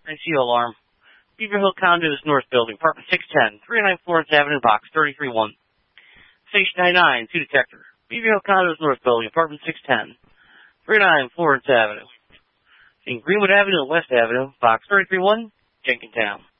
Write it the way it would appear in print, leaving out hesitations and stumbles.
ICU alarm. Beaver Hill Condos North Building, apartment 610, 309 Florence Avenue, box 331. Station 99, 2 detector. Beaver Hill Condos North Building, apartment 610, 309 Florence Avenue. In Greenwood Avenue and West Avenue, box 331, Jenkintown.